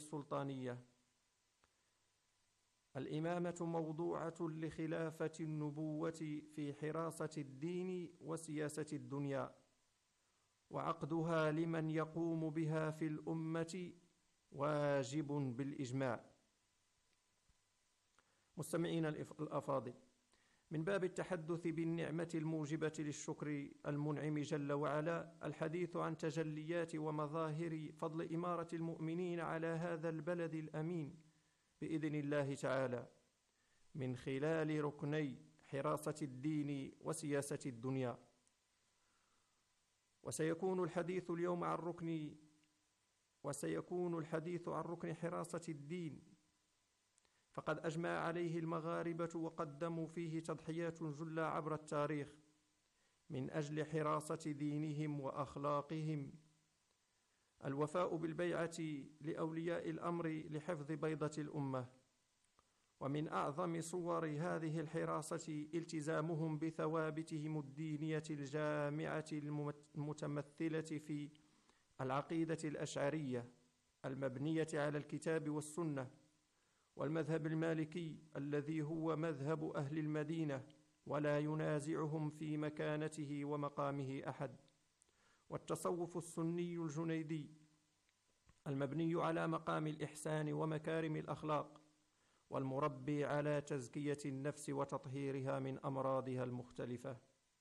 السلطانية. الإمامة موضوعة لخلافة النبوة في حراسة الدين وسياسة الدنيا، وعقدها لمن يقوم بها في الأمة واجب بالإجماع. مستمعين الأفاضل، من باب التحدث بالنعمة الموجبة للشكر المنعم جل وعلا، الحديث عن تجليات ومظاهر فضل إمارة المؤمنين على هذا البلد الأمين بإذن الله تعالى، من خلال ركني حراسة الدين وسياسة الدنيا. وسيكون الحديث اليوم عن ركن حراسة الدين، فقد أجمع عليه المغاربة وقدموا فيه تضحيات جلة عبر التاريخ من أجل حراسة دينهم وأخلاقهم. الوفاء بالبيعة لأولياء الأمر لحفظ بيضة الأمة، ومن أعظم صور هذه الحراسة التزامهم بثوابتهم الدينية الجامعة المتمثلة في العقيدة الأشعرية المبنية على الكتاب والسنة، والمذهب المالكي الذي هو مذهب أهل المدينة ولا ينازعهم في مكانته ومقامه أحد، والتصوف السني الجنيدي المبني على مقام الإحسان ومكارم الأخلاق، والمربي على تزكية النفس وتطهيرها من أمراضها المختلفة.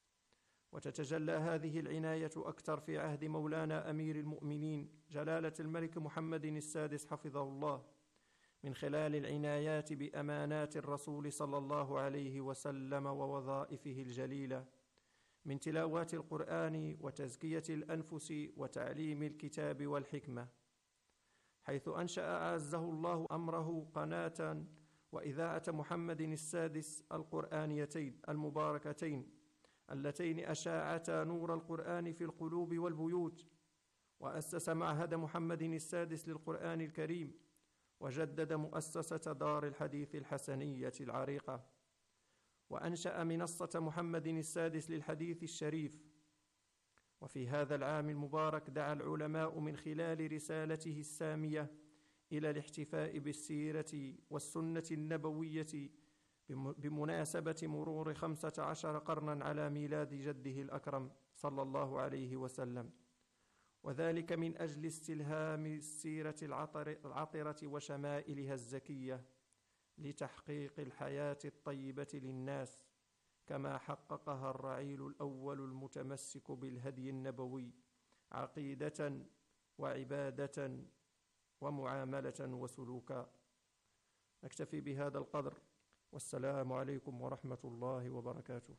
وتتجلى هذه العناية أكثر في عهد مولانا أمير المؤمنين جلالة الملك محمد السادس حفظه الله، من خلال العنايات بأمانات الرسول صلى الله عليه وسلم ووظائفه الجليلة من تلاوات القرآن وتزكية الأنفس وتعليم الكتاب والحكمة، حيث أنشأ أعزه الله أمره قناة وإذاعة محمد السادس القرآنيتين المباركتين اللتين أشاعتا نور القرآن في القلوب والبيوت، وأسس معهد محمد السادس للقرآن الكريم، وجدد مؤسسة دار الحديث الحسنية العريقة، وأنشأ منصة محمد السادس للحديث الشريف. وفي هذا العام المبارك دعا العلماء من خلال رسالته السامية إلى الاحتفاء بالسيرة والسنة النبوية بمناسبة مرور 15 قرنا على ميلاد جده الأكرم صلى الله عليه وسلم، وذلك من أجل استلهام السيرة العطرة وشمائلها الزكية لتحقيق الحياة الطيبة للناس، كما حققها الرعيل الأول المتمسك بالهدي النبوي عقيدة وعبادة ومعاملة وسلوكا. نكتفي بهذا القدر، والسلام عليكم ورحمة الله وبركاته.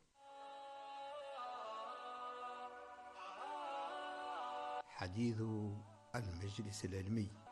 حديث المجلس العلمي.